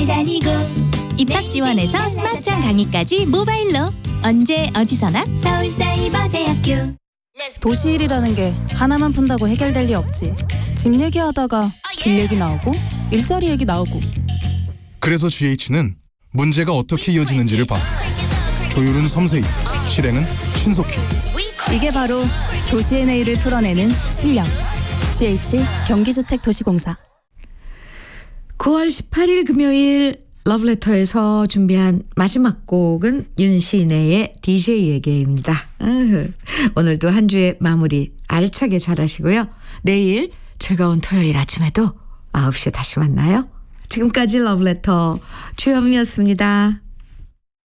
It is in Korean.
다니고 입학 지원에서 스마트한 강의까지 모바일로 언제 어디서나 서울사이버대학교. 도시일이라는 게 하나만 푼다고 해결될 리 없지. 집 얘기하다가 길 얘기 나오고 일자리 얘기 나오고. 그래서 GH는 문제가 어떻게 이어지는지를 봐. 조율은 섬세히, 실행은 신속히. 이게 바로 도시의 내일을 풀어내는 실력. GH 경기주택도시공사. 9월 18일 금요일 러브레터에서 준비한 마지막 곡은 윤신혜의 DJ에게입니다. 오늘도 한 주의 마무리 알차게 잘하시고요. 내일 즐거운 토요일 아침에도 9시에 다시 만나요. 지금까지 러브레터 주현미였습니다.